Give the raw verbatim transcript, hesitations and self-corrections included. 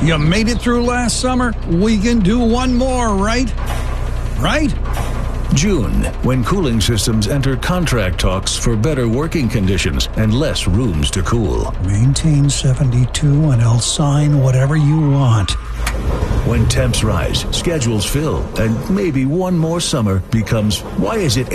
You made it through last summer. We can do one more, right? Right? June, when cooling systems enter contract talks for better working conditions and less rooms to cool. Maintain seventy-two and I'll sign whatever you want. When temps rise, schedules fill, and maybe one more summer becomes, why is it